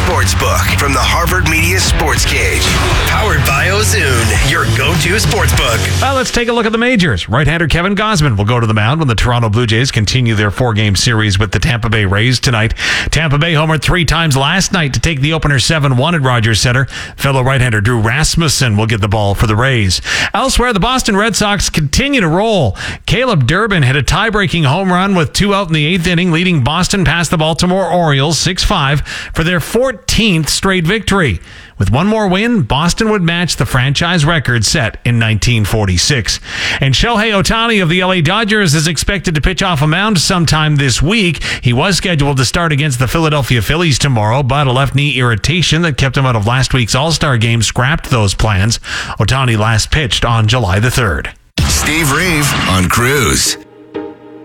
Sportsbook from the Harvard Media Sports Cage. Powered by Ozoon, your go-to sportsbook. Let's take a look at the majors. Right-hander Kevin Gausman will go to the mound when the Toronto Blue Jays continue their 4-game series with the Tampa Bay Rays tonight. Tampa Bay homered 3 times last night to take the opener 7-1 at Rogers Center. Fellow right-hander Drew Rasmussen will get the ball for the Rays. Elsewhere, the Boston Red Sox continue to roll. Caleb Durbin hit a tie-breaking home run with 2 out in the 8th inning, leading Boston past the Baltimore Orioles 6-5 for their 14th straight victory. With one more win, Boston would match the franchise record set in 1946. And Shohei Ohtani of the LA Dodgers is expected to pitch off a mound sometime this week. He was scheduled to start against the Philadelphia Phillies tomorrow, but a left knee irritation that kept him out of last week's All-Star game scrapped those plans. Ohtani last pitched on July the 3rd. Steve Reeve on Cruise.